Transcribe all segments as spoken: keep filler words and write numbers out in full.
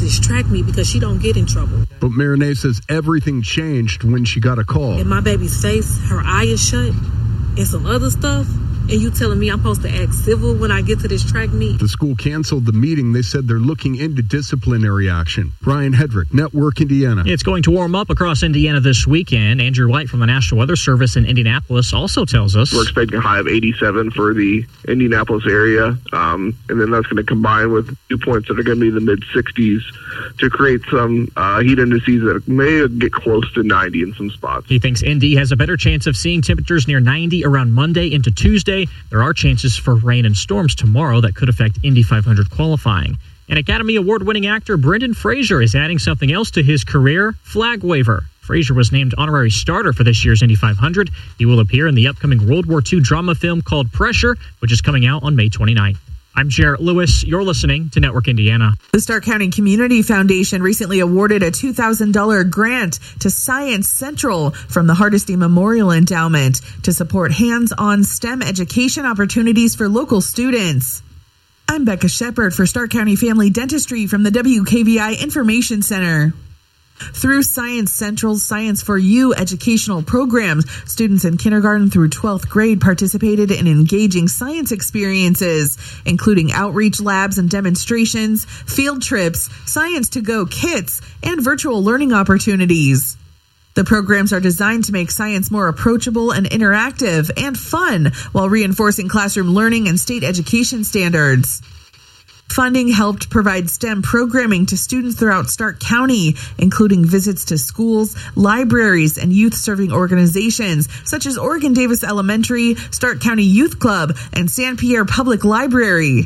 this track meet because she don't get in trouble. But Marinette says everything changed when she got a call. And my baby's face, her eye is shut, and some other stuff. And you telling me I'm supposed to act civil when I get to this track meet? The school canceled the meeting. They said they're looking into disciplinary action. Brian Hedrick, Network Indiana. It's going to warm up across Indiana this weekend. Andrew White from the National Weather Service in Indianapolis also tells us. We're expecting a high of eighty-seven for the Indianapolis area. Um, and then that's going to combine with dew points that are going to be in the mid-sixties to create some uh, heat indices that may get close to ninety in some spots. He thinks Indy has a better chance of seeing temperatures near ninety around Monday into Tuesday. There are chances for rain and storms tomorrow that could affect Indy five hundred qualifying. And Academy Award-winning actor Brendan Fraser is adding something else to his career, flag waver. Fraser was named honorary starter for this year's Indy five hundred. He will appear in the upcoming World War Two drama film called Pressure, which is coming out on May twenty-ninth. I'm Jarrett Lewis. You're listening to Network Indiana. The Stark County Community Foundation recently awarded a two thousand dollars grant to Science Central from the Hardesty Memorial Endowment to support hands-on STEM education opportunities for local students. I'm Becca Shepard for Stark County Family Dentistry from the W K V I Information Center. Through Science Central's Science for You educational programs, students in kindergarten through twelfth grade participated in engaging science experiences, including outreach labs and demonstrations, field trips, Science to Go kits, and virtual learning opportunities. The programs are designed to make science more approachable and interactive and fun while reinforcing classroom learning and state education standards. Funding helped provide STEM programming to students throughout Stark County, including visits to schools, libraries, and youth-serving organizations such as Oregon Davis Elementary, Stark County Youth Club, and San Pierre Public Library.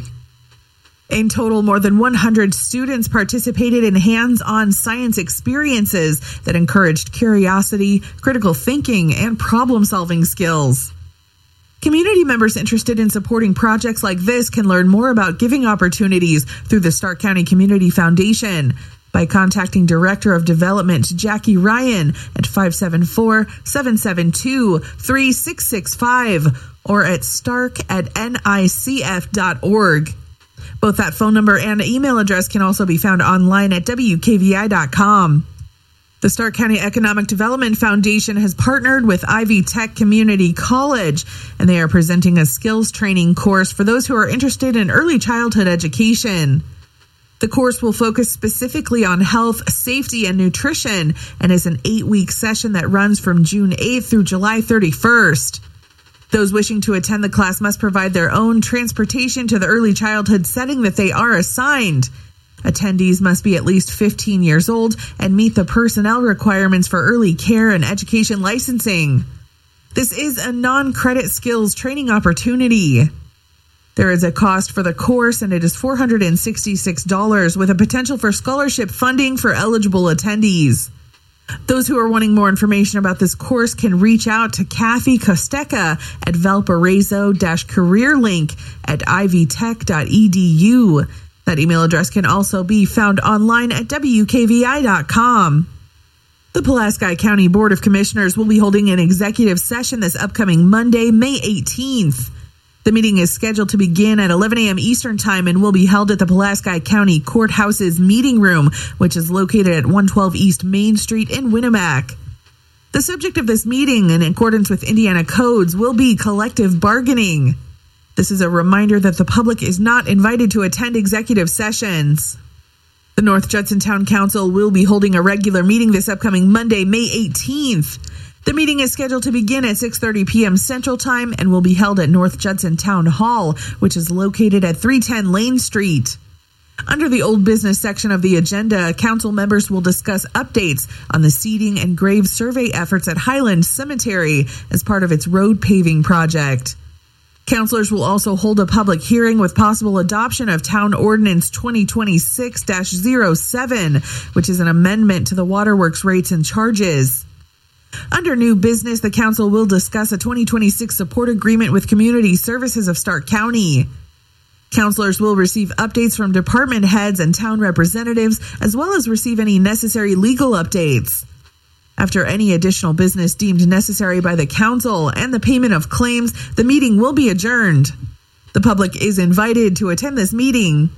In total, more than one hundred students participated in hands-on science experiences that encouraged curiosity, critical thinking, and problem-solving skills. Community members interested in supporting projects like this can learn more about giving opportunities through the Stark County Community Foundation by contacting Director of Development Jackie Ryan at five seven four, seven seven two, three six six five or at stark at N I C F dot org. Both that phone number and email address can also be found online at W K V I dot com. The Stark County Economic Development Foundation has partnered with Ivy Tech Community College, and they are presenting a skills training course for those who are interested in early childhood education. The course will focus specifically on health, safety, and nutrition, and is an eight-week session that runs from June eighth through July thirty-first. Those wishing to attend the class must provide their own transportation to the early childhood setting that they are assigned. Attendees must be at least fifteen years old and meet the personnel requirements for early care and education licensing. This is a non-credit skills training opportunity. There is a cost for the course, and it is four hundred sixty-six dollars with a potential for scholarship funding for eligible attendees. Those who are wanting more information about this course can reach out to Kathy Costeca at Valparaiso-Career Link at ivy tech dot e d u. That email address can also be found online at W K V I dot com. The Pulaski County Board of Commissioners will be holding an executive session this upcoming Monday, May eighteenth. The meeting is scheduled to begin at eleven a.m. Eastern Time and will be held at the Pulaski County Courthouse's meeting room, which is located at one twelve East Main Street in Winnemac. The subject of this meeting, in accordance with Indiana codes, will be collective bargaining. This is a reminder that the public is not invited to attend executive sessions. The North Judson Town Council will be holding a regular meeting this upcoming Monday, May eighteenth. The meeting is scheduled to begin at six thirty p.m. Central Time and will be held at North Judson Town Hall, which is located at three ten Lane Street. Under the old business section of the agenda, council members will discuss updates on the seeding and grave survey efforts at Highland Cemetery as part of its road paving project. Councilors will also hold a public hearing with possible adoption of Town Ordinance twenty twenty-six dash oh seven, which is an amendment to the waterworks rates and charges. Under new business, the council will discuss a twenty twenty-six support agreement with Community Services of Stark County. Councilors will receive updates from department heads and town representatives, as well as receive any necessary legal updates. After any additional business deemed necessary by the council and the payment of claims, the meeting will be adjourned. The public is invited to attend this meeting.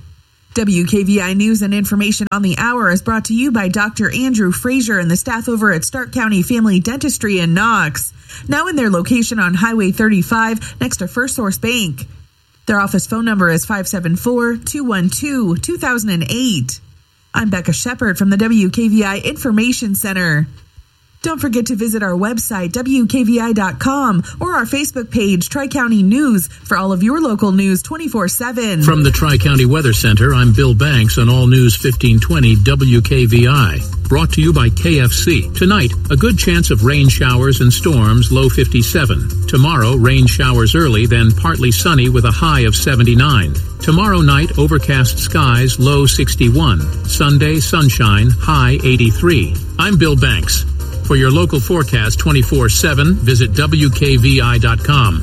W K V I News and information on the hour is brought to you by Doctor Andrew Frazier and the staff over at Stark County Family Dentistry in Knox. Now in their location on Highway thirty-five next to First Source Bank. Their office phone number is five seven four, two one two, two thousand eight. I'm Becca Shepard from the W K V I Information Center. Don't forget to visit our website, W K V I dot com, or our Facebook page, Tri-County News, for all of your local news twenty-four seven. From the Tri-County Weather Center, I'm Bill Banks on All News fifteen twenty W K V I. Brought to you by K F C. Tonight, a good chance of rain showers and storms, low fifty-seven. Tomorrow, rain showers early, then partly sunny with a high of seventy-nine. Tomorrow night, overcast skies, low sixty-one. Sunday, sunshine, high eighty-three. I'm Bill Banks. For your local forecast twenty-four seven, visit W K V I dot com.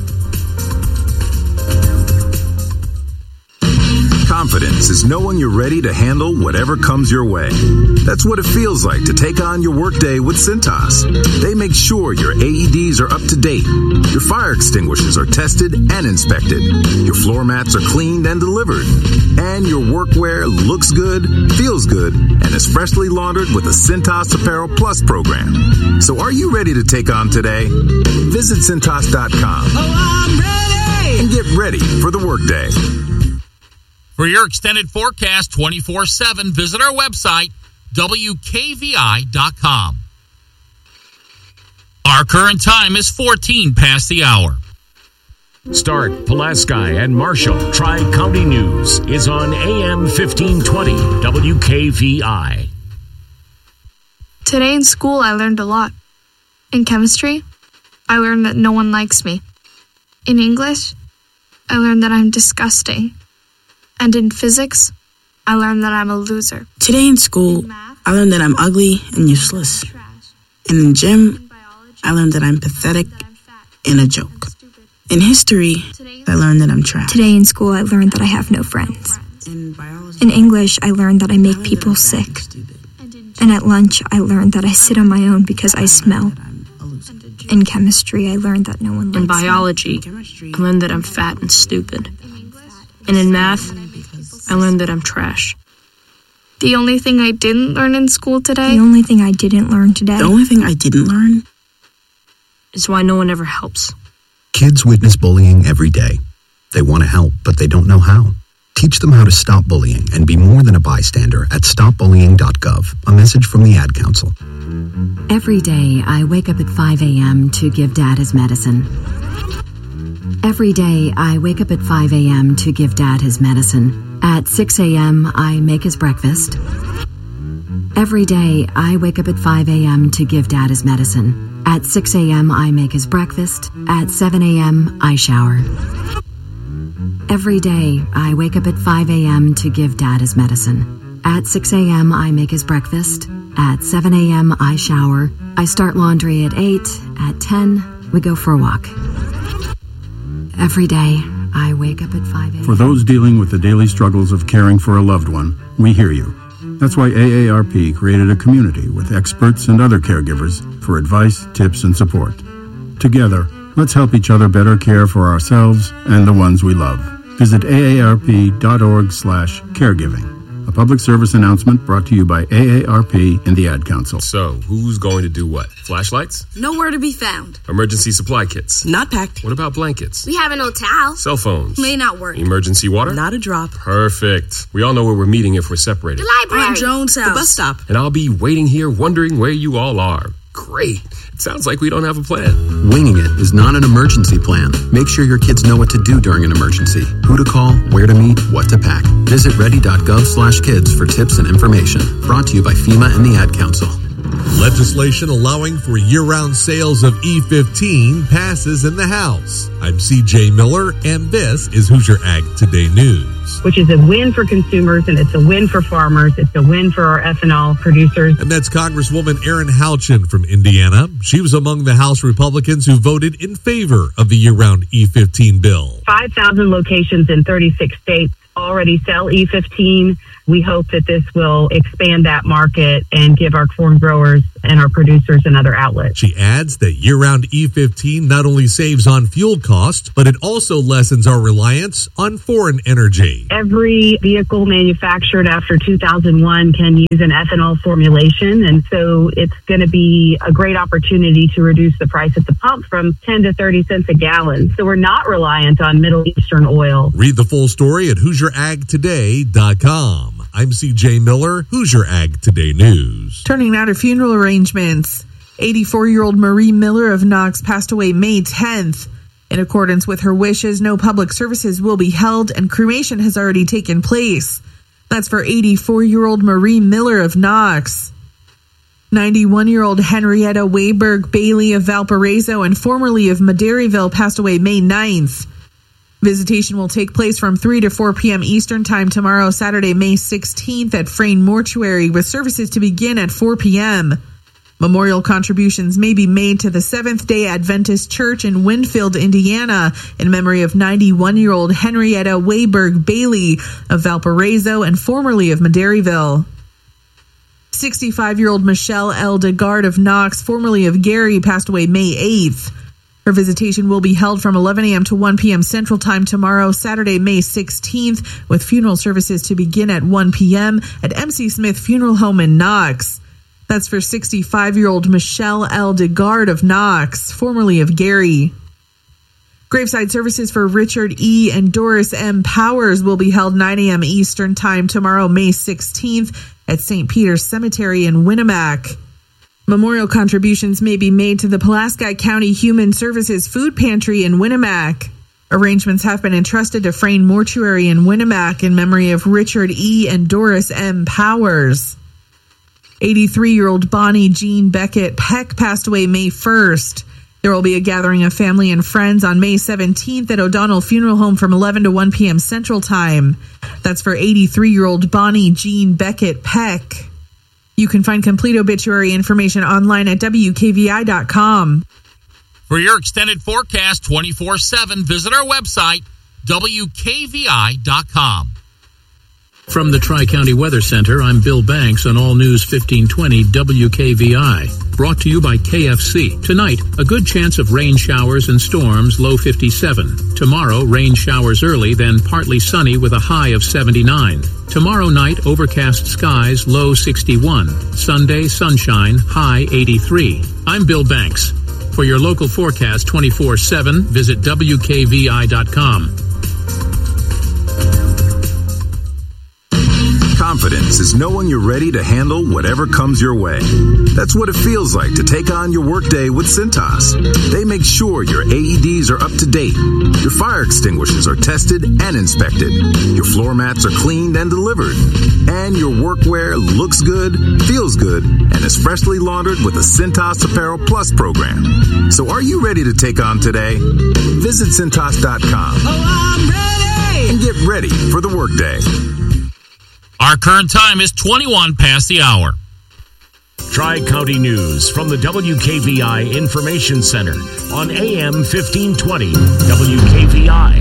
Confidence is knowing you're ready to handle whatever comes your way. That's what it feels like to take on your workday with Cintas. They make sure your A E Ds are up to date, your fire extinguishers are tested and inspected, your floor mats are cleaned and delivered, and your workwear looks good, feels good, and is freshly laundered with the Cintas Apparel Plus program. So are you ready to take on today? Visit Cintas dot com. Oh, I'm ready! And get ready for the workday. For your extended forecast twenty-four seven, visit our website, W K V I dot com. Our current time is fourteen past the hour. Stark, Pulaski, and Marshall Tri-County News is on A M fifteen twenty W K V I. Today in school, I learned a lot. In chemistry, I learned that no one likes me. In English, I learned that I'm disgusting. And in physics, I learned that I'm a loser. Today in school, in math, I learned that I'm ugly and useless. And in gym, I learned that I'm pathetic and a joke. In history, I learned that I'm trash. Today in school, I learned that I have no friends. In biology, in English, I learned that I make people sick. And at lunch, I learned that I sit on my own because I smell. In chemistry, I learned that no one likes me. In biology, I learned that I'm fat and stupid. And in math, I learned that I'm trash. The only thing I didn't learn in school today? The only thing I didn't learn today? The only thing I didn't learn? Is why no one ever helps. Kids witness bullying every day. They want to help, but they don't know how. Teach them how to stop bullying and be more than a bystander at stop bullying dot gov. A message from the Ad Council. Every day, I wake up at five a.m. to give Dad his medicine. Every day, I wake up at five a.m. to give Dad his medicine. At six a.m., I make his breakfast. Every day, I wake up at five a.m. to give Dad his medicine. At six a.m., I make his breakfast. At seven a.m., I shower. Every day, I wake up at five a.m. to give Dad his medicine. At six a.m., I make his breakfast. At seven a.m., I shower. I start laundry at eight. At ten, we go for a walk. Every day, I wake up at five a.m. For those dealing with the daily struggles of caring for a loved one, we hear you. That's why A A R P created a community with experts and other caregivers for advice, tips, and support. Together, let's help each other better care for ourselves and the ones we love. Visit A A R P dot org slash caregiving. A public service announcement brought to you by A A R P and the Ad Council. So, who's going to do what? Flashlights? Nowhere to be found. Emergency supply kits? Not packed. What about blankets? We have an old towel. Cell phones? May not work. Emergency water? Not a drop. Perfect. We all know where we're meeting if we're separated. The library. On Jones' house. The bus stop. And I'll be waiting here wondering where you all are. Great. It sounds like we don't have a plan. Winging it is not an emergency plan. Make sure your kids know what to do during an emergency, who to call, where to meet, what to pack. Visit ready dot gov slash kids for tips and information. Brought to you by FEMA and the Ad Council. Legislation allowing for year-round sales of E fifteen passes in the House. I'm C J Miller, and this is Hoosier Ag Today News. Which is a win for consumers, and it's a win for farmers. It's a win for our ethanol producers. And that's Congresswoman Erin Houchin from Indiana. She was among the House Republicans who voted in favor of the year-round E fifteen bill. five thousand locations in thirty-six states already sell E fifteen. We hope that this will expand that market and give our corn growers and our producers and other outlets. She adds that year-round E fifteen not only saves on fuel costs, but it also lessens our reliance on foreign energy. Every vehicle manufactured after two thousand one can use an ethanol formulation, and so it's going to be a great opportunity to reduce the price at the pump from ten to thirty cents a gallon. So we're not reliant on Middle Eastern oil. Read the full story at Hoosier Ag Today dot com. I'm C J Miller, Hoosier Ag Today News. Turning now to funeral arrangements. eighty-four-year-old Marie Miller of Knox passed away May tenth. In accordance with her wishes, no public services will be held and cremation has already taken place. That's for eighty-four-year-old Marie Miller of Knox. ninety-one-year-old Henrietta Wayberg Bailey of Valparaiso and formerly of Madairyville passed away May ninth. Visitation will take place from three to four p.m. Eastern Time tomorrow, Saturday, May sixteenth at Frayne Mortuary, with services to begin at four p.m. Memorial contributions may be made to the Seventh-day Adventist Church in Winfield, Indiana, in memory of ninety-one-year-old Henrietta Wayberg Bailey of Valparaiso and formerly of Madairyville. sixty-five-year-old Michelle L. DeGard of Knox, formerly of Gary, passed away May eighth. Her visitation will be held from eleven a.m. to one p.m. Central Time tomorrow, Saturday, May sixteenth, with funeral services to begin at one p.m. at M C Smith Funeral Home in Knox. That's for sixty-five-year-old Michelle L. DeGard of Knox, formerly of Gary. Graveside services for Richard E. and Doris M. Powers will be held nine a.m. Eastern Time tomorrow, May sixteenth, at Saint Peter's Cemetery in Winnemac. Memorial contributions may be made to the Pulaski County Human Services Food Pantry in Winnemac. Arrangements have been entrusted to Frayne Mortuary in Winnemac in memory of Richard E. and Doris M. Powers. eighty-three-year-old Bonnie Jean Beckett Peck passed away May first. There will be a gathering of family and friends on May seventeenth at O'Donnell Funeral Home from eleven to one p.m. Central Time. That's for eighty-three-year-old Bonnie Jean Beckett Peck. You can find complete obituary information online at W K V I dot com. For your extended forecast twenty-four seven, visit our website, W K V I dot com. From the Tri-County Weather Center, I'm Bill Banks on All News fifteen twenty W K V I. Brought to you by K F C. Tonight, a good chance of rain showers and storms, low fifty-seven. Tomorrow, rain showers early, then partly sunny with a high of seventy-nine. Tomorrow night, overcast skies, low sixty-one. Sunday, sunshine, high eighty-three. I'm Bill Banks. For your local forecast twenty-four seven, visit W K V I dot com. Confidence is knowing you're ready to handle whatever comes your way. That's what it feels like to take on your workday with Cintas. They make sure your A E Ds are up to date, your fire extinguishers are tested and inspected, your floor mats are cleaned and delivered, and your workwear looks good, feels good, and is freshly laundered with the Cintas Apparel Plus program. So are you ready to take on today? Visit Cintas dot com. Oh, I'm ready! And get ready for the workday. Our current time is twenty-one past the hour. Tri-County News from the W K V I Information Center on A M fifteen twenty W K V I.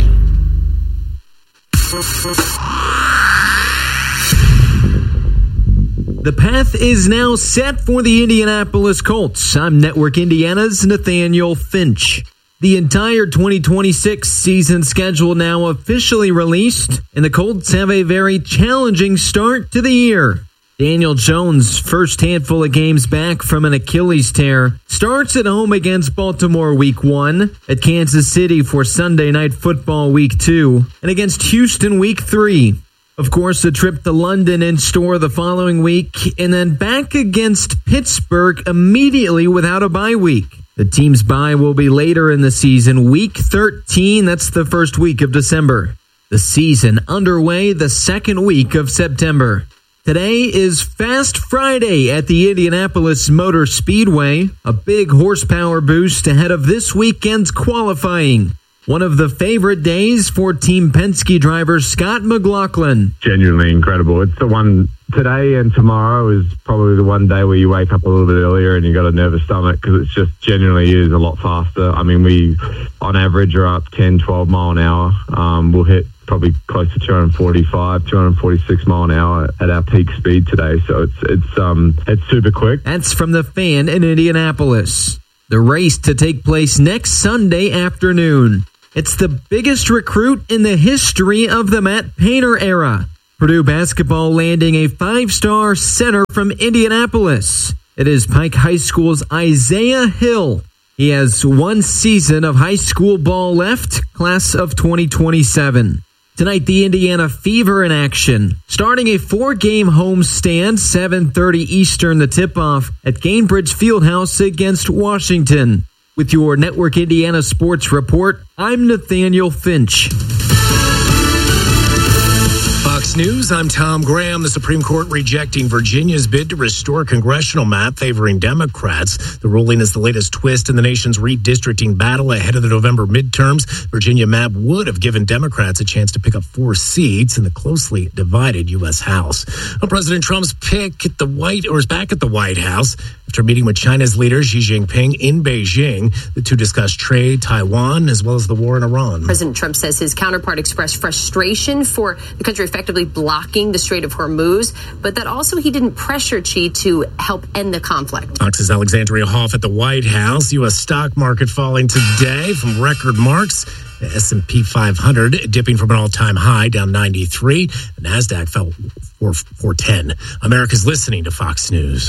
The path is now set for the Indianapolis Colts. I'm Network Indiana's Nathaniel Finch. The entire twenty twenty-six season schedule now officially released, and the Colts have a very challenging start to the year. Daniel Jones' first handful of games back from an Achilles tear starts at home against Baltimore week one, at Kansas City for Sunday Night Football week two, and against Houston week three. Of course, a trip to London in store the following week, and then back against Pittsburgh immediately without a bye week. The team's bye will be later in the season, week thirteen, that's the first week of December. The season underway the second week of September. Today is Fast Friday at the Indianapolis Motor Speedway, a big horsepower boost ahead of this weekend's qualifying. One of the favorite days for Team Penske driver Scott McLaughlin. Genuinely incredible. It's the one today and tomorrow is probably the one day where you wake up a little bit earlier and you got a nervous stomach because it's just genuinely is a lot faster. I mean, we on average are up ten, twelve mile an hour. Um, we'll hit probably close to two forty-five, two forty-six mile an hour at our peak speed today. So it's it's um it's super quick. That's from the Fan in Indianapolis. The race to take place next Sunday afternoon. It's the biggest recruit in the history of the Matt Painter era. Purdue basketball landing a five-star center from Indianapolis. It is Pike High School's Isaiah Hill. He has one season of high school ball left, class of twenty twenty-seven. Tonight, the Indiana Fever in action. Starting a four-game homestand, seven thirty Eastern, the tip-off at Gainbridge Fieldhouse against Washington. With your Network Indiana Sports Report, I'm Nathaniel Finch. Fox News, I'm Tom Graham. The Supreme Court rejecting Virginia's bid to restore a congressional map favoring Democrats. The ruling is the latest twist in the nation's redistricting battle ahead of the November midterms. Virginia map would have given Democrats a chance to pick up four seats in the closely divided U S House. Well, President Trump's pick at the White or is back at the White House after meeting with China's leader Xi Jinping in Beijing. The two discussed trade, Taiwan, as well as the war in Iran. President Trump says his counterpart expressed frustration for the country effectively blocking the Strait of Hormuz, but that also he didn't pressure Xi to help end the conflict. Fox's Alexandria Hoff at the White House. U S stock market falling today from record marks. The S and P five hundred dipping from an all-time high, down ninety-three. The NASDAQ fell four ten. America's listening to Fox News.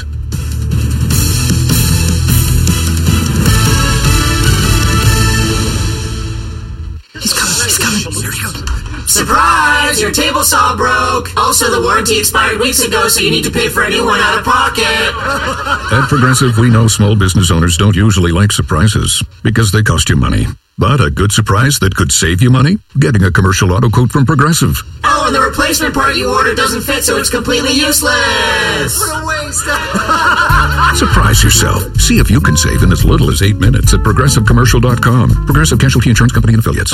He's coming, he's coming. Here he goes. Surprise! Your table saw broke. Also, the warranty expired weeks ago, so you need to pay for a new one out of pocket. At Progressive, we know small business owners don't usually like surprises because they cost you money. But a good surprise that could save you money? Getting a commercial auto quote from Progressive. Oh, and the replacement part you ordered doesn't fit, so it's completely useless. What a waste. Surprise yourself. See if you can save in as little as eight minutes at progressive commercial dot com. Progressive Casualty Insurance Company and Affiliates.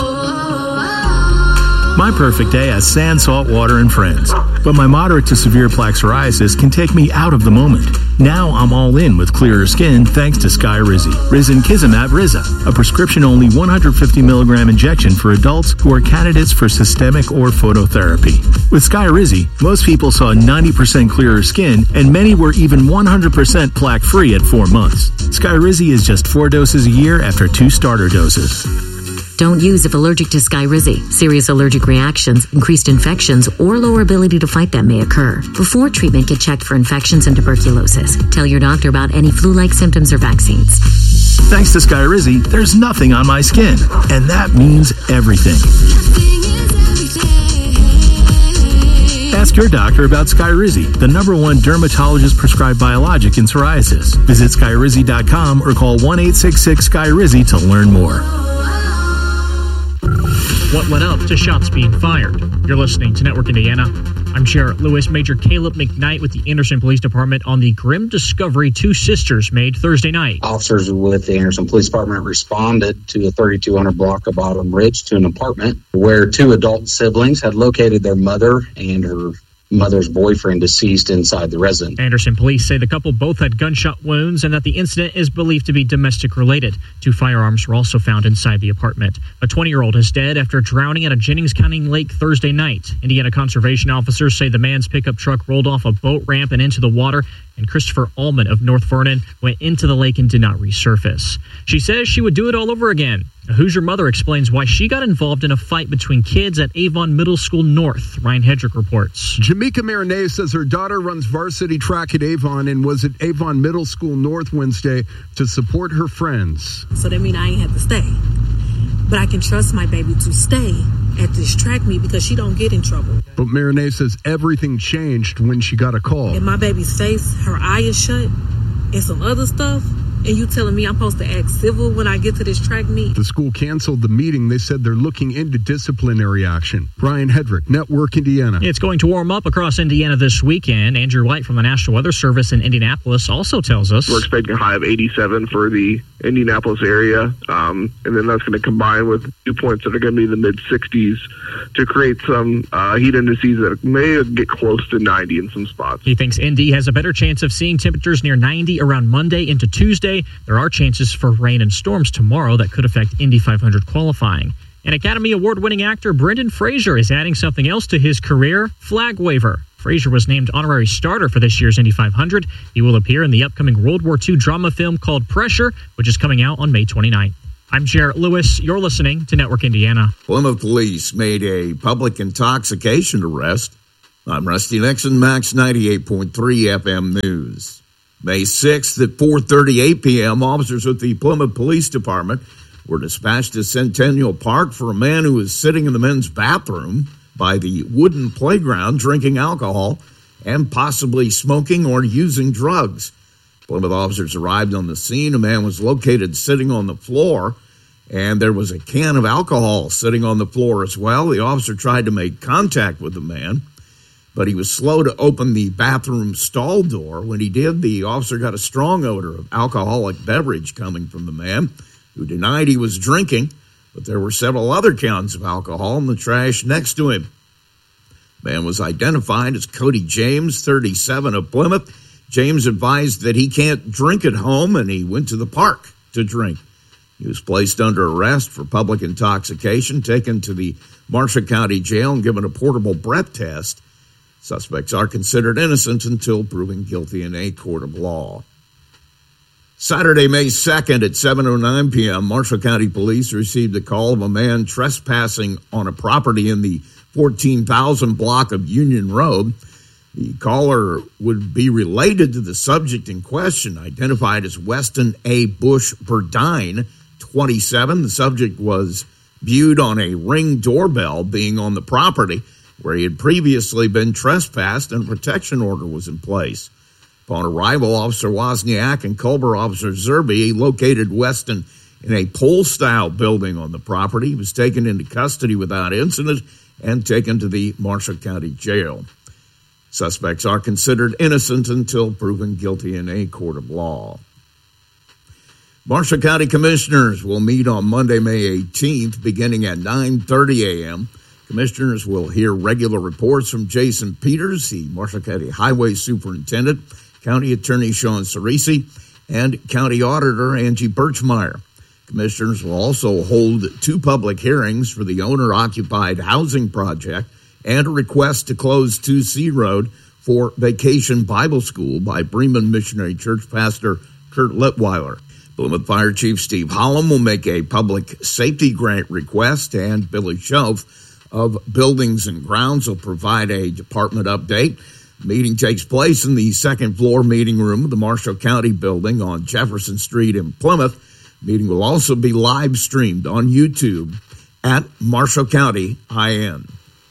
My perfect day has sand, salt, water, and friends. But my moderate to severe plaque psoriasis can take me out of the moment. Now I'm all in with clearer skin thanks to Skyrizi. Risankizumab Riza, a prescription-only one hundred fifty milligram injection for adults who are candidates for systemic or phototherapy. With Skyrizi, most people saw ninety percent clearer skin, and many were even one hundred percent plaque-free at four months. Skyrizi is just four doses a year after two starter doses. Don't use if allergic to Skyrizi. Serious allergic reactions, increased infections, or lower ability to fight them may occur. Before treatment, get checked for infections and tuberculosis. Tell your doctor about any flu-like symptoms or vaccines. Thanks to Skyrizi, there's nothing on my skin, and that means everything. Ask your doctor about Skyrizi, the number one dermatologist-prescribed biologic in psoriasis. Visit Skyrizi dot com or call one eight six six Skyrizi to learn more. What led up to shots being fired? You're listening to Network Indiana. I'm Sheriff Lewis. Major Caleb McKnight with the Anderson Police Department on the grim discovery two sisters made Thursday night. Officers with the Anderson Police Department responded to the thirty-two hundred block of Autumn Ridge to an apartment where two adult siblings had located their mother and her mother's boyfriend deceased inside the residence. Anderson police say the couple both had gunshot wounds and that the incident is believed to be domestic related. Two firearms were also found inside the apartment. A twenty-year-old is dead after drowning at a Jennings County lake Thursday night. Indiana conservation officers say the man's pickup truck rolled off a boat ramp and into the water, and Christopher Allman of North Vernon went into the lake and did not resurface. She says she would do it all over again. A Hoosier mother explains why she got involved in a fight between kids at Avon Middle School North. Ryan Hedrick reports. Jamaica Marinay says her daughter runs varsity track at Avon and was at Avon Middle School North Wednesday to support her friends. So that means I ain't have to stay. But I can trust my baby to stay at this track meet because she don't get in trouble. But Marinay says everything changed when she got a call. In my baby's face, her eye is shut, and some other stuff. And you telling me I'm supposed to act civil when I get to this track meet? The school canceled the meeting. They said they're looking into disciplinary action. Brian Hedrick, Network Indiana. It's going to warm up across Indiana this weekend. Andrew White from the National Weather Service in Indianapolis also tells us. We're expecting a high of eighty-seven for the Indianapolis area, um, and then that's going to combine with dew points that are going to be in the mid-sixties to create some uh, heat indices that may get close to ninety in some spots. He thinks Indy has a better chance of seeing temperatures near ninety around Monday into Tuesday. There are chances for rain and storms tomorrow that could affect Indy five hundred qualifying. And Academy Award-winning actor Brendan Fraser is adding something else to his career, flag waver. Fraser was named honorary starter for this year's Indy five hundred. He will appear in the upcoming World War Two drama film called Pressure, which is coming out on May twenty-ninth. I'm Jarrett Lewis. You're listening to Network Indiana. Plymouth police made a public intoxication arrest. I'm Rusty Nixon, Max ninety-eight point three F M News. May sixth at four thirty-eight p.m., officers with the Plymouth Police Department were dispatched to Centennial Park for a man who was sitting in the men's bathroom by the wooden playground drinking alcohol and possibly smoking or using drugs. Plymouth officers arrived on the scene. A man was located sitting on the floor, and there was a can of alcohol sitting on the floor as well. The officer tried to make contact with the man, but he was slow to open the bathroom stall door. When he did, the officer got a strong odor of alcoholic beverage coming from the man, who denied he was drinking, but there were several other cans of alcohol in the trash next to him. The man was identified as Cody James, thirty-seven, of Plymouth. James advised that he can't drink at home, and he went to the park to drink. He was placed under arrest for public intoxication, taken to the Marshall County Jail, and given a portable breath test. Suspects are considered innocent until proven guilty in a court of law. Saturday, May second at seven oh nine p.m., Marshall County Police received a call of a man trespassing on a property in the fourteen thousand block of Union Road. The caller would be related to the subject in question, identified as Weston A. Bush Burdine, twenty-seven. The subject was viewed on a Ring doorbell being on the property where he had previously been trespassed and a protection order was in place. Upon arrival, Officer Wozniak and Culver Officer Zerby located Weston in a pole-style building on the property. He was taken into custody without incident and taken to the Marshall County Jail. Suspects are considered innocent until proven guilty in a court of law. Marshall County Commissioners will meet on Monday, May eighteenth, beginning at nine thirty a.m. Commissioners will hear regular reports from Jason Peters, the Marshall County Highway Superintendent, County Attorney Sean Cerisi, and County Auditor Angie Birchmeyer. Commissioners will also hold two public hearings for the owner-occupied housing project and a request to close two C Road for Vacation Bible School by Bremen Missionary Church Pastor Kurt Litweiler. Plymouth Fire Chief Steve Holland will make a public safety grant request, and Billy Shove of Buildings and Grounds will provide a department update. The meeting takes place in the second floor meeting room of the Marshall County Building on Jefferson Street in Plymouth. The meeting will also be live streamed on YouTube at Marshall County I N.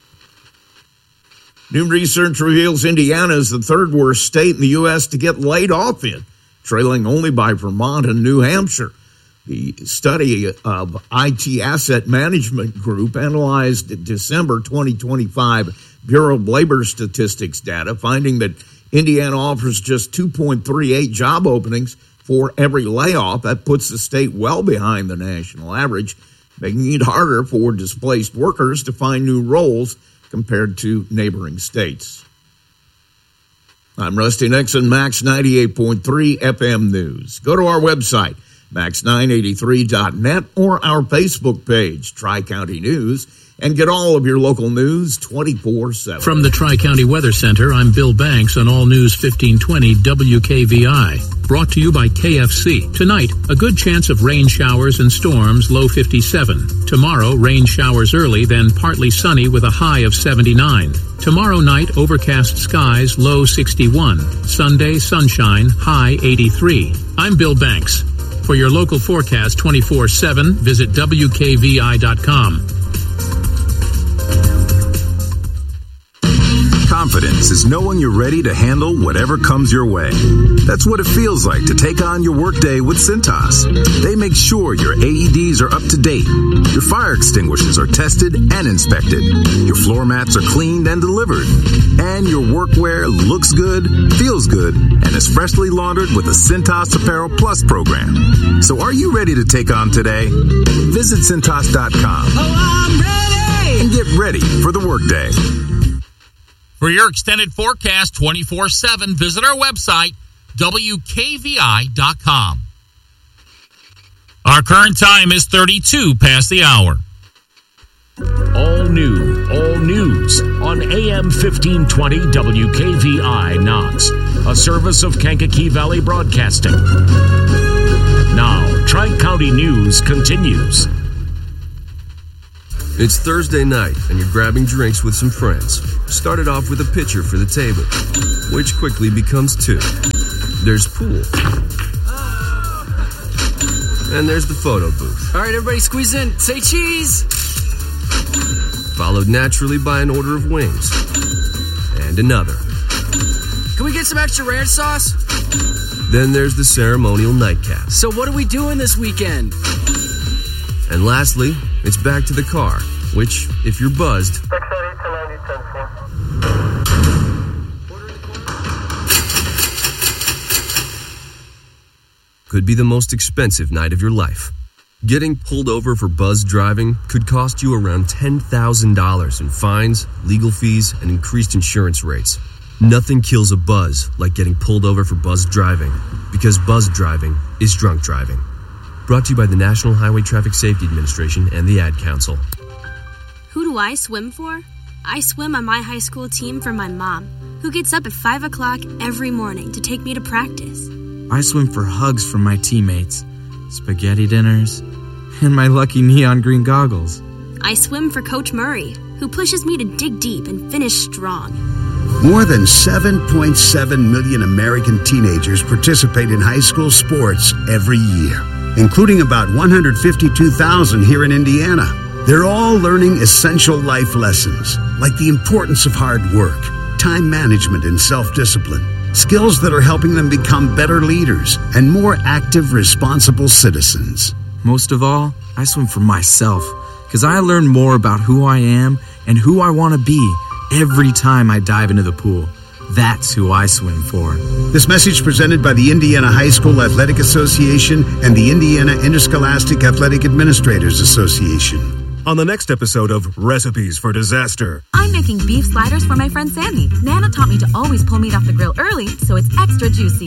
New research reveals Indiana is the third worst state in the U S to get laid off in, trailing only by Vermont and New Hampshire. The study of I T Asset Management Group analyzed December twenty twenty-five Bureau of Labor Statistics data, finding that Indiana offers just two point three eight job openings for every layoff. That puts the state well behind the national average, making it harder for displaced workers to find new roles compared to neighboring states. I'm Rusty Nixon, Max ninety-eight point three F M News. Go to our website, max nine eighty-three dot net, or our Facebook page, Tri-County News, and get all of your local news twenty-four seven. From the Tri-County Weather Center, I'm Bill Banks on All News fifteen twenty W K V I. Brought to you by K F C. Tonight, a good chance of rain showers and storms, low fifty-seven. Tomorrow, rain showers early, then partly sunny with a high of seventy-nine. Tomorrow night, overcast skies, low sixty-one. Sunday, sunshine, high eighty-three. I'm Bill Banks. For your local forecast twenty-four seven, visit W K V I dot com. Confidence is knowing you're ready to handle whatever comes your way. That's what it feels like to take on your workday with Cintas. They make sure your A E Ds are up to date, your fire extinguishers are tested and inspected, your floor mats are cleaned and delivered, and your workwear looks good, feels good, and is freshly laundered with the Cintas Apparel Plus program. So are you ready to take on today? Visit Cintas dot com. Oh, I'm ready! And get ready for the workday. For your extended forecast twenty-four seven, visit our website, W K V I dot com. Our current time is thirty-two past the hour. All new, all news on A M fifteen twenty W K V I Knox, a service of Kankakee Valley Broadcasting. Now, Tri-County News continues. It's Thursday night, and you're grabbing drinks with some friends. Started off with a pitcher for the table, which quickly becomes two. There's pool. And there's the photo booth. All right, everybody squeeze in. Say cheese! Followed naturally by an order of wings. And another. Can we get some extra ranch sauce? Then there's the ceremonial nightcap. So what are we doing this weekend? And lastly, it's back to the car, which, if you're buzzed, could be the most expensive night of your life. Getting pulled over for buzz driving could cost you around ten thousand dollars in fines, legal fees, and increased insurance rates. Nothing kills a buzz like getting pulled over for buzz driving, because buzz driving is drunk driving. Brought to you by the National Highway Traffic Safety Administration and the Ad Council. Who do I swim for? I swim on my high school team for my mom, who gets up at five o'clock every morning to take me to practice. I swim for hugs from my teammates, spaghetti dinners, and my lucky neon green goggles. I swim for Coach Murray, who pushes me to dig deep and finish strong. More than seven point seven million American teenagers participate in high school sports every year, including about one hundred fifty-two thousand here in Indiana. They're all learning essential life lessons, like the importance of hard work, time management, and self-discipline, skills that are helping them become better leaders and more active, responsible citizens. Most of all, I swim for myself, because I learn more about who I am and who I want to be every time I dive into the pool. That's who I swim for. This message presented by the Indiana High School Athletic Association and the Indiana Interscholastic Athletic Administrators Association. On the next episode of Recipes for Disaster. I'm making beef sliders for my friend Sandy. Nana taught me to always pull meat off the grill early so it's extra juicy.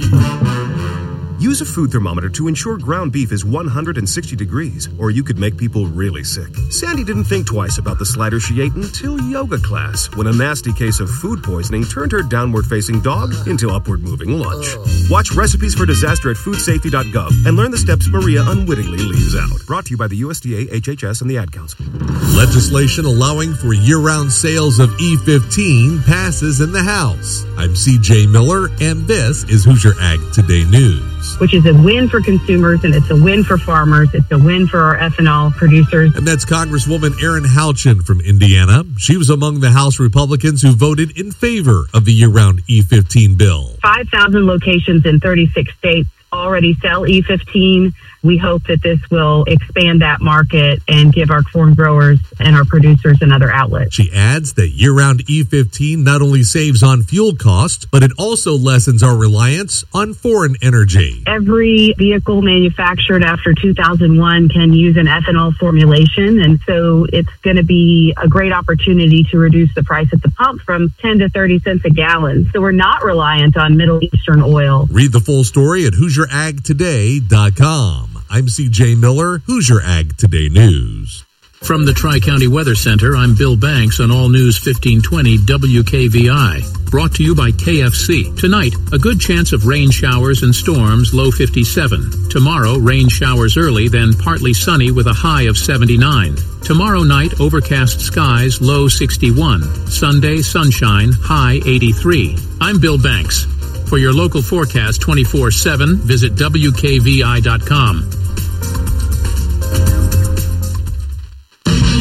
Use a food thermometer to ensure ground beef is one hundred sixty degrees, or you could make people really sick. Sandy didn't think twice about the slider she ate until yoga class, when a nasty case of food poisoning turned her downward-facing dog into upward-moving lunch. Watch Recipes for Disaster at food safety dot gov and learn the steps Maria unwittingly leaves out. Brought to you by the U S D A, H H S, and the Ad Council. Legislation allowing for year-round sales of E fifteen passes in the House. I'm C J Miller, and this is Hoosier Ag Today News. Which is a win for consumers, and it's a win for farmers. It's a win for our ethanol producers. And that's Congresswoman Erin Houchin from Indiana. She was among the House Republicans who voted in favor of the year-round E fifteen bill. five thousand locations in thirty-six states already sell E fifteen. We hope that this will expand that market and give our corn growers and our producers another outlet. She adds that year-round E fifteen not only saves on fuel costs, but it also lessens our reliance on foreign energy. Every vehicle manufactured after two thousand one can use an ethanol formulation, and so it's going to be a great opportunity to reduce the price at the pump from ten to thirty cents a gallon. So we're not reliant on Middle Eastern oil. Read the full story at Hoosier Ag Today dot com. I'm C J Miller, Hoosier Ag Today News. From the Tri-County Weather Center, I'm Bill Banks on All News fifteen twenty W K V I. Brought to you by K F C. Tonight, a good chance of rain showers and storms, low fifty-seven. Tomorrow, rain showers early, then partly sunny with a high of seventy-nine. Tomorrow night, overcast skies, low sixty-one. Sunday, sunshine, high eighty-three. I'm Bill Banks. For your local forecast twenty-four seven, visit W K V I dot com.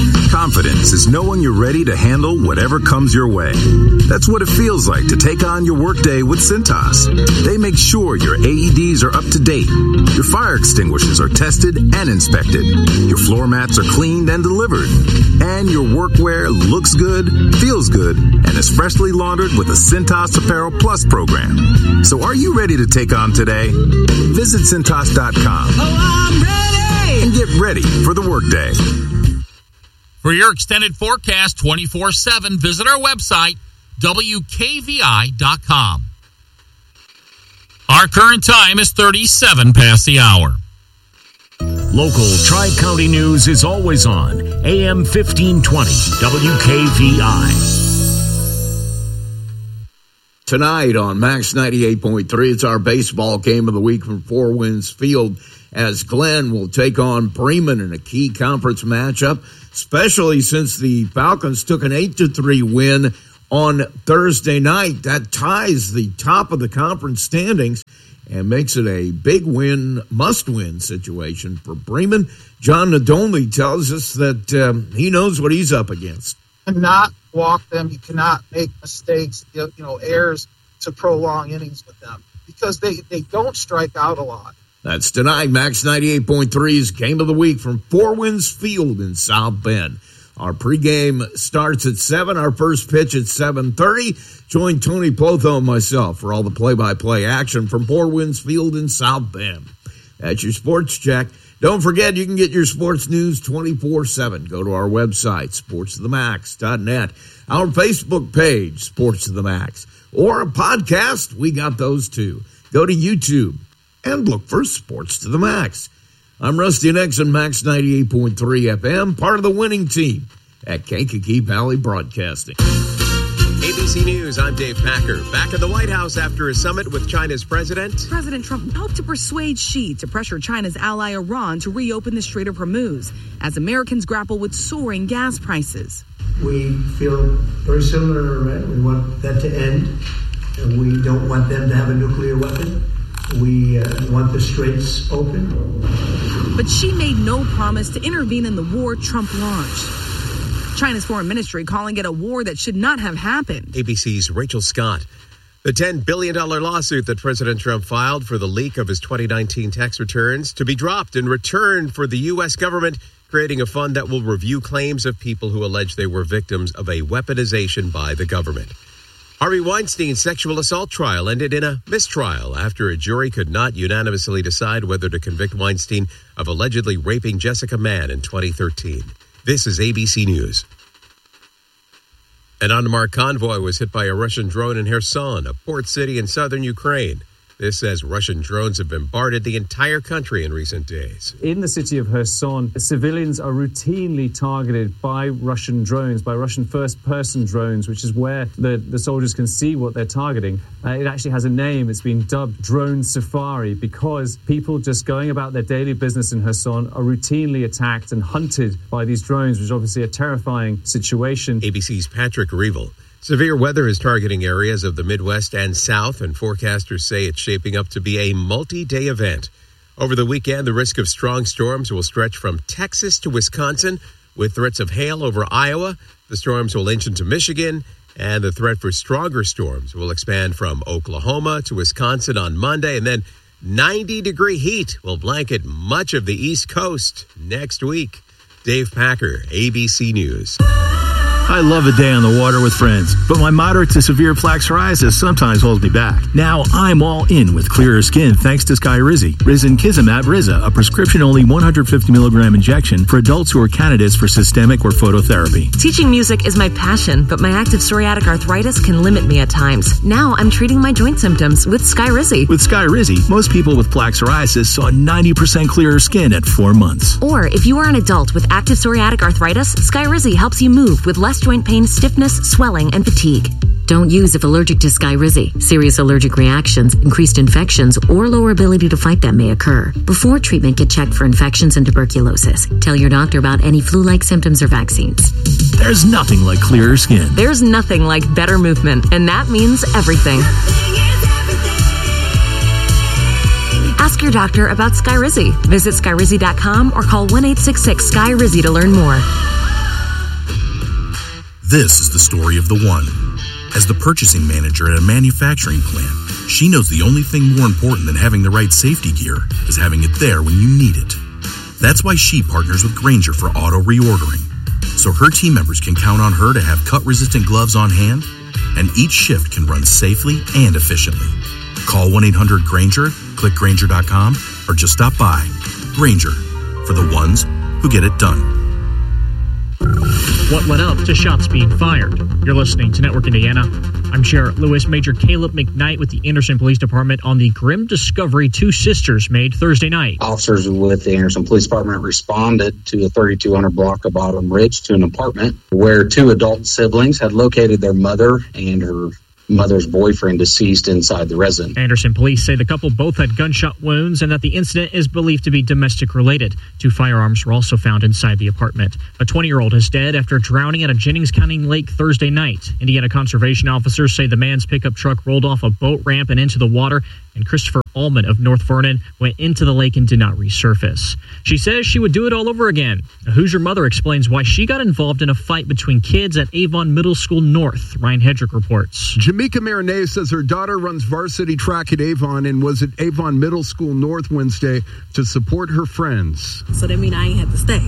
Confidence is knowing you're ready to handle whatever comes your way. That's what it feels like to take on your workday with Cintas. They make sure your A E Ds are up to date, your fire extinguishers are tested and inspected, your floor mats are cleaned and delivered, and your workwear looks good, feels good, and is freshly laundered with the Cintas Apparel Plus program. So are you ready to take on today? Visit Cintas dot com. Oh, I'm ready! And get ready for the workday. For your extended forecast twenty-four seven, visit our website, W K V I dot com. Our current time is thirty-seven past the hour. Local Tri-County news is always on A M fifteen twenty W K V I. Tonight on Max ninety-eight point three, it's our baseball game of the week from Four Winds Field as Glenn will take on Bremen in a key conference matchup, especially since the Falcons took an eight to three win on Thursday night. That ties the top of the conference standings and makes it a big win, must-win situation for Bremen. John Nadolny tells us that um, he knows what he's up against. Cannot walk them. You cannot make mistakes, you know, errors to prolong innings with them because they, they don't strike out a lot. That's tonight, Max ninety-eight point three's Game of the Week from Four Winds Field in South Bend. Our pregame starts at seven. Our first pitch at seven thirty. Join Tony Plotho and myself for all the play-by-play action from Four Winds Field in South Bend. That's your sports check. Don't forget, you can get your sports news twenty-four seven. Go to our website, sports to the max dot net, our Facebook page, Sports to the Max, or a podcast. We got those too. Go to YouTube and look for Sports to the Max. I'm Rusty Nixon, Max ninety-eight point three F M, part of the winning team at Kankakee Valley Broadcasting. A B C News, I'm Dave Packer. Back at the White House after a summit with China's president. President Trump hoped to persuade Xi to pressure China's ally Iran to reopen the Strait of Hormuz as Americans grapple with soaring gas prices. We feel very similar to Iran. We want that to end. And we don't want them to have a nuclear weapon. We uh, want the straits open. But Xi made no promise to intervene in the war Trump launched. China's foreign ministry calling it a war that should not have happened. A B C's Rachel Scott. The ten billion dollars lawsuit that President Trump filed for the leak of his twenty nineteen tax returns to be dropped in return for the U S government creating a fund that will review claims of people who allege they were victims of a weaponization by the government. Harvey Weinstein's sexual assault trial ended in a mistrial after a jury could not unanimously decide whether to convict Weinstein of allegedly raping Jessica Mann in twenty thirteen. This is A B C News. An unmarked convoy was hit by a Russian drone in Kherson, a port city in southern Ukraine. This says Russian drones have bombarded the entire country in recent days. In the city of Kherson, civilians are routinely targeted by Russian drones, by Russian first-person drones, which is where the, the soldiers can see what they're targeting. Uh, it actually has a name. It's been dubbed Drone Safari because people just going about their daily business in Kherson are routinely attacked and hunted by these drones, which is obviously a terrifying situation. A B C's Patrick Revel. Severe weather is targeting areas of the Midwest and South, and forecasters say it's shaping up to be a multi-day event. Over the weekend, the risk of strong storms will stretch from Texas to Wisconsin, with threats of hail over Iowa. The storms will inch into Michigan, and the threat for stronger storms will expand from Oklahoma to Wisconsin on Monday, and then ninety-degree heat will blanket much of the East Coast next week. Dave Packer, A B C News. I love a day on the water with friends, but my moderate to severe plaque psoriasis sometimes holds me back. Now I'm all in with clearer skin thanks to Skyrizi. Risankizumab Riza, a prescription-only one hundred fifty milligram injection for adults who are candidates for systemic or phototherapy. Teaching music is my passion, but my active psoriatic arthritis can limit me at times. Now I'm treating my joint symptoms with Skyrizi. With Skyrizi, most people with plaque psoriasis saw ninety percent clearer skin at four months. Or if you are an adult with active psoriatic arthritis, Skyrizi helps you move with less joint pain, stiffness, swelling, and fatigue. Don't use if allergic to Skyrizi. Serious allergic reactions, increased infections, or lower ability to fight them may occur. Before treatment, get checked for infections and tuberculosis. Tell your doctor about any flu-like symptoms or vaccines. There's nothing like clearer skin. There's nothing like better movement, and that means everything. Ask your doctor about Skyrizi. Visit Skyrizi dot com or call one eight six six Sky Rizzi to learn more. This is the story of the one. As the purchasing manager at a manufacturing plant, she knows the only thing more important than having the right safety gear is having it there when you need it. That's why she partners with Grainger for auto reordering, so her team members can count on her to have cut-resistant gloves on hand, and each shift can run safely and efficiently. Call one eight hundred Grainger, click Grainger dot com, or just stop by. Grainger, for the ones who get it done. What led up to shots being fired? You're listening to Network Indiana. I'm Sheriff Lewis. Major Caleb McKnight with the Anderson Police Department on the grim discovery two sisters made Thursday night. Officers with the Anderson Police Department responded to the thirty-two hundred block of Autumn Ridge to an apartment where two adult siblings had located their mother and her mother's boyfriend deceased inside the residence. Anderson police say the couple both had gunshot wounds and that the incident is believed to be domestic related. Two firearms were also found inside the apartment. A twenty-year-old is dead after drowning at a Jennings County lake Thursday night. Indiana conservation officers say the man's pickup truck rolled off a boat ramp and into the water, and Christopher Allman of North Vernon went into the lake and did not resurface. She says she would do it all over again. A Hoosier mother explains why she got involved in a fight between kids at Avon Middle School North. Ryan Hedrick reports. Jamaica Marinez says her daughter runs varsity track at Avon and was at Avon Middle School North Wednesday to support her friends. So that means I ain't have to stay.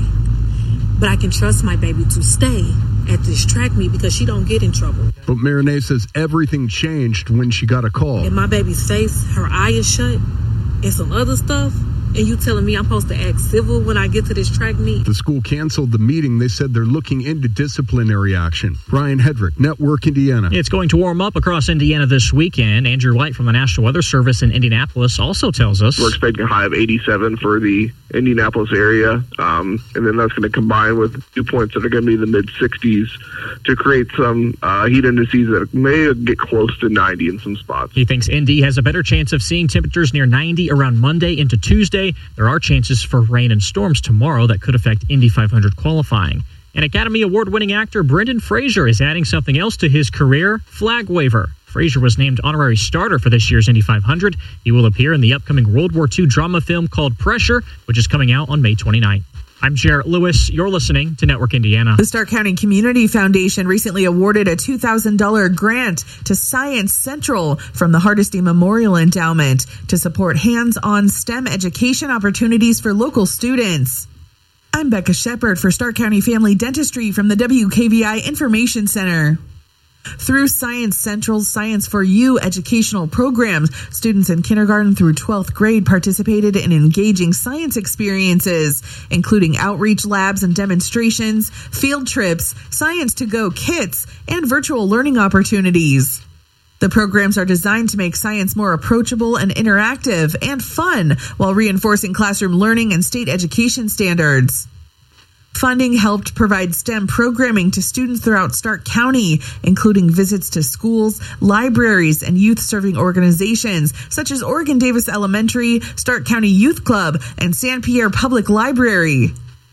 But I can trust my baby to stay at this track meet because she don't get in trouble. But Marinez says everything changed when she got a call. In my baby's face, her eye is shut, and some other stuff. And you telling me I'm supposed to act civil when I get to this track meet? The school canceled the meeting. They said they're looking into disciplinary action. Ryan Hedrick, Network Indiana. It's going to warm up across Indiana this weekend. Andrew Light from the National Weather Service in Indianapolis also tells us. We're expecting a high of eighty-seven for the Indianapolis area. Um, and then that's going to combine with dew points that are going to be in the mid sixties to create some uh, heat indices that may get close to ninety in some spots. He thinks Indy has a better chance of seeing temperatures near ninety around Monday into Tuesday. There are chances for rain and storms tomorrow that could affect Indy five hundred qualifying. And Academy Award-winning actor Brendan Fraser is adding something else to his career, flag waver. Fraser was named honorary starter for this year's Indy five hundred. He will appear in the upcoming World War Two drama film called Pressure, which is coming out on May twenty-ninth. I'm Jarrett Lewis. You're listening to Network Indiana. The Stark County Community Foundation recently awarded a two thousand dollars grant to Science Central from the Hardesty Memorial Endowment to support hands-on STEM education opportunities for local students. I'm Becca Shepard for Stark County Family Dentistry from the W K V I Information Center. Through Science Central's Science for You educational programs, students in kindergarten through twelfth grade participated in engaging science experiences, including outreach labs and demonstrations, field trips, Science to Go kits, and virtual learning opportunities. The programs are designed to make science more approachable and interactive and fun while reinforcing classroom learning and state education standards. Funding helped provide STEM programming to students throughout Stark County, including visits to schools, libraries, and youth-serving organizations such as Oregon Davis Elementary, Stark County Youth Club, and San Pierre Public Library.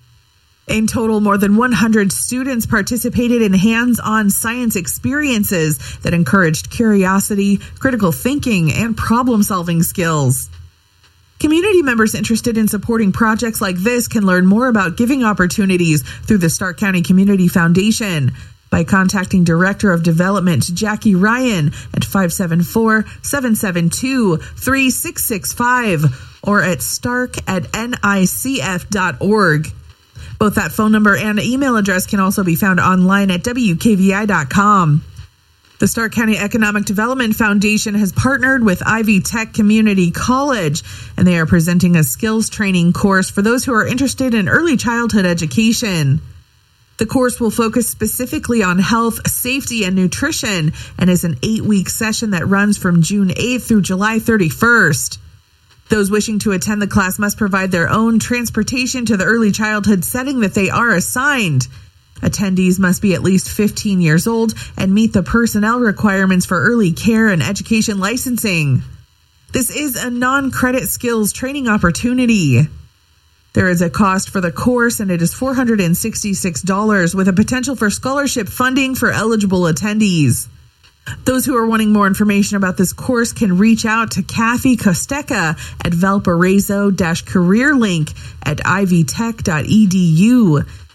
In total, more than one hundred students participated in hands-on science experiences that encouraged curiosity, critical thinking, and problem-solving skills. Community members interested in supporting projects like this can learn more about giving opportunities through the Stark County Community Foundation by contacting Director of Development Jackie Ryan at five seven four, seven seven two, three six six five or at stark at N I C F dot org. Both that phone number and email address can also be found online at W K V I dot com. The Stark County Economic Development Foundation has partnered with Ivy Tech Community College, and they are presenting a skills training course for those who are interested in early childhood education. The course will focus specifically on health, safety, and nutrition, and is an eight-week session that runs from June eighth through July thirty-first. Those wishing to attend the class must provide their own transportation to the early childhood setting that they are assigned. Attendees must be at least fifteen years old and meet the personnel requirements for early care and education licensing. This is a non-credit skills training opportunity. There is a cost for the course, and it is four hundred sixty-six dollars with a potential for scholarship funding for eligible attendees. Those who are wanting more information about this course can reach out to Kathy Costeca at Valparaiso-Career Link at ivy tech dot e d u.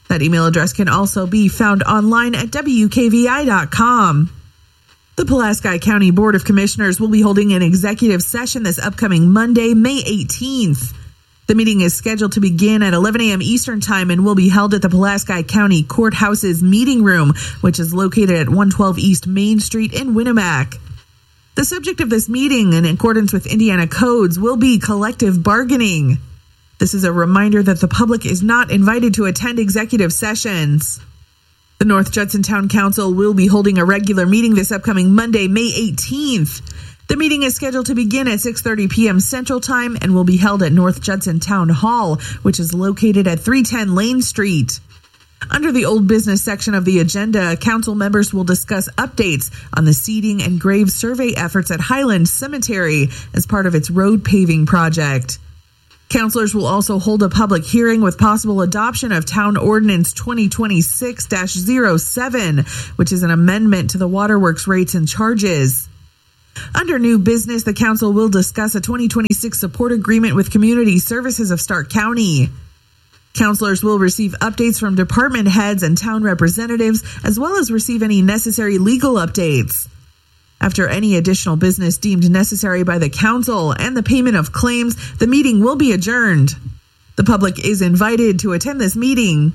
That email address can also be found online at W K V I dot com. The Pulaski County Board of Commissioners will be holding an executive session this upcoming Monday, May eighteenth. The meeting is scheduled to begin at eleven a.m. Eastern Time and will be held at the Pulaski County Courthouse's meeting room, which is located at one twelve East Main Street in Winnemac. The subject of this meeting, in accordance with Indiana codes, will be collective bargaining. This is a reminder that the public is not invited to attend executive sessions. The North Judson Town Council will be holding a regular meeting this upcoming Monday, May eighteenth. The meeting is scheduled to begin at six thirty p.m. Central Time and will be held at North Judson Town Hall, which is located at three ten Lane Street. Under the old business section of the agenda, council members will discuss updates on the seeding and grave survey efforts at Highland Cemetery as part of its road paving project. Councilors will also hold a public hearing with possible adoption of Town Ordinance twenty twenty-six dash oh seven, which is an amendment to the waterworks rates and charges. Under new business, the council will discuss a twenty twenty-six support agreement with Community Services of Stark County. Councilors will receive updates from department heads and town representatives, as well as receive any necessary legal updates. After any additional business deemed necessary by the council and the payment of claims, the meeting will be adjourned. The public is invited to attend this meeting.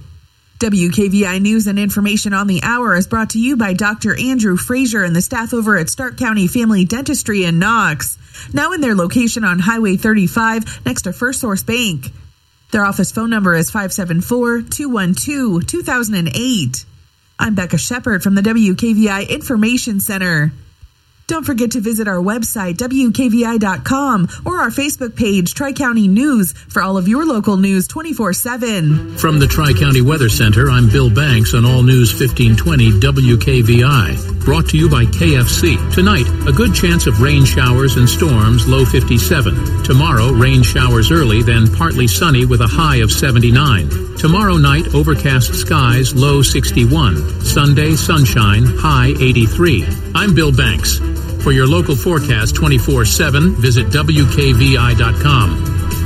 W K V I News and Information on the Hour is brought to you by Doctor Andrew Frazier and the staff over at Stark County Family Dentistry in Knox, now in their location on Highway thirty-five next to First Source Bank. Their office phone number is five seven four, two one two, two thousand eight. I'm Becca Shepard from the W K V I Information Center. Don't forget to visit our website, W K V I dot com, or our Facebook page, Tri-County News, for all of your local news twenty-four seven. From the Tri-County Weather Center, I'm Bill Banks on All News fifteen twenty W K V I. Brought to you by K F C. Tonight, a good chance of rain showers and storms, low fifty-seven. Tomorrow, rain showers early, then partly sunny with a high of seventy-nine. Tomorrow night, overcast skies, low sixty-one. Sunday, sunshine, high eighty-three. I'm Bill Banks. For your local forecast twenty-four seven, visit W K V I dot com.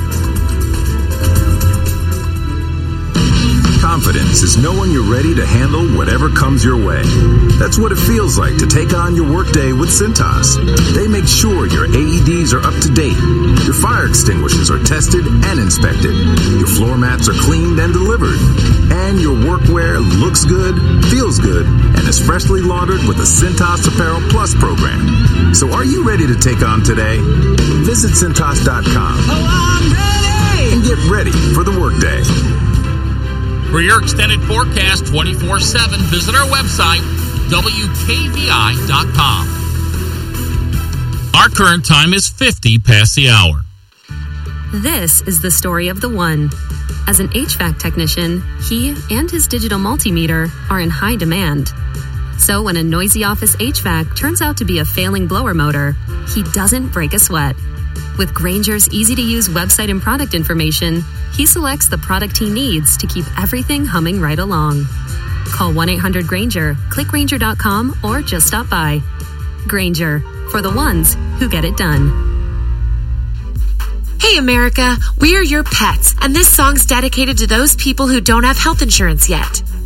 Confidence is knowing you're ready to handle whatever comes your way. That's what it feels like to take on your workday with Cintas. They make sure your A E Ds are up to date, your fire extinguishers are tested and inspected, your floor mats are cleaned and delivered, and your workwear looks good, feels good, and is freshly laundered with the Cintas Apparel Plus program. So are you ready to take on today? Visit Cintas dot com. Oh, I'm ready! And get ready for the workday. For your extended forecast twenty-four seven, visit our website, W K V I dot com. Our current time is fifty past the hour. This is the story of the one. As an H V A C technician, he and his digital multimeter are in high demand. So when a noisy office H V A C turns out to be a failing blower motor, he doesn't break a sweat. With Grainger's easy-to-use website and product information, he selects the product he needs to keep everything humming right along. Call one eight hundred Grainger, click Grainger dot com, or just stop by. Grainger, for the ones who get it done. Hey America, we are your pets, and this song's dedicated to those people who don't have health insurance yet.